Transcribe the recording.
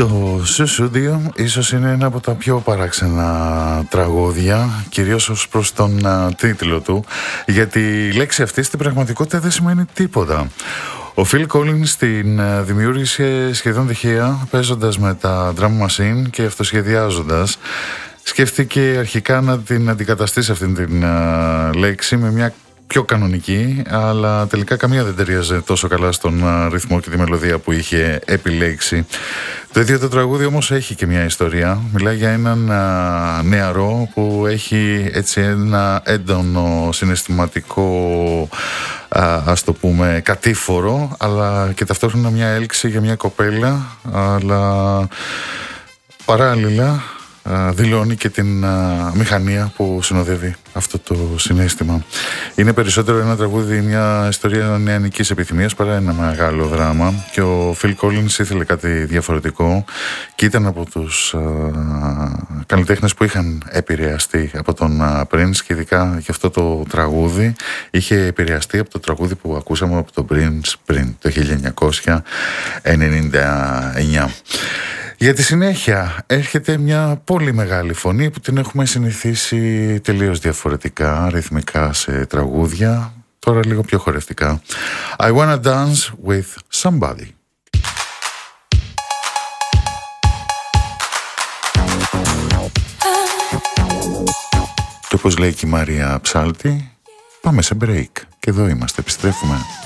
Το Sussudio ίσως είναι ένα από τα πιο παράξενα τραγούδια, κυρίως ως προς τον τίτλο του, γιατί η λέξη αυτή στην πραγματικότητα δεν σημαίνει τίποτα. Ο Phil Collins την δημιούργησε σχεδόν τυχαία, παίζοντας με τα drum machine και αυτοσχεδιάζοντας. Σκέφτηκε αρχικά να την αντικαταστήσει αυτήν την λέξη με μια πιο κανονική, αλλά τελικά καμία δεν ταιριάζε τόσο καλά στον ρυθμό και τη μελωδία που είχε επιλέξει. Το ίδιο το τραγούδι όμως έχει και μια ιστορία. Μιλάει για έναν νεαρό που έχει έτσι ένα έντονο συναισθηματικό, ας το πούμε, κατήφορο, αλλά και ταυτόχρονα μια έλξη για μια κοπέλα, αλλά παράλληλα δηλώνει και την μηχανία που συνοδεύει αυτό το συναίσθημα. Είναι περισσότερο ένα τραγούδι, μια ιστορία νεανικής επιθυμίας παρά ένα μεγάλο δράμα, και ο Phil Collins ήθελε κάτι διαφορετικό και ήταν από τους καλλιτέχνες που είχαν επηρεαστεί από τον Prince, και ειδικά για αυτό το τραγούδι είχε επηρεαστεί από το τραγούδι που ακούσαμε από τον Prince πριν το 1999. Για τη συνέχεια έρχεται μια πολύ μεγάλη φωνή που την έχουμε συνηθίσει τελείως διαφορετικά, ρυθμικά σε τραγούδια, τώρα λίγο πιο χορευτικά. I wanna dance with somebody. Και όπως λέει και η Μαρία Ψάλτη, πάμε σε break και εδώ είμαστε, επιστρέφουμε.